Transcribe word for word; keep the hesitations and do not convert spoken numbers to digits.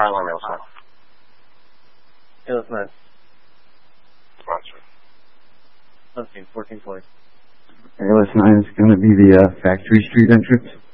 fire alarm outside. Yeah, that's nice. Sponsor. Let's see, fourteen twenty. A L S nine is going to be the uh, Factory Street entrance.